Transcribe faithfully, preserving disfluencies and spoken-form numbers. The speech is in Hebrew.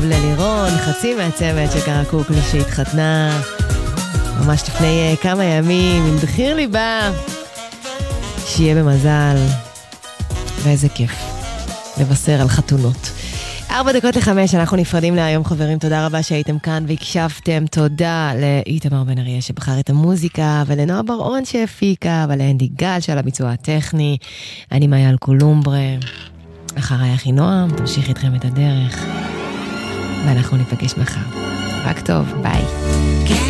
טוב ללירון, חצי מהצוות של קרקוקו שהתחתנה ממש לפני כמה ימים עם בחיר ליבה, שיהיה במזל, ואיזה כיף לבשר על חתונות. ארבע דקות לחמש, אנחנו נפרדים להיום חברים, תודה רבה שהייתם כאן והקשבתם, תודה לאיתמר בן אריה שבחר את המוזיקה, ולנועה בר-און שהפיקה, ולאנדי גל של הביצוע הטכני, אני מאייל קולומברה, אחריי אחי נועם, תמשיך איתכם את הדרך, ואנחנו ניפגש מחר. רק טוב, ביי.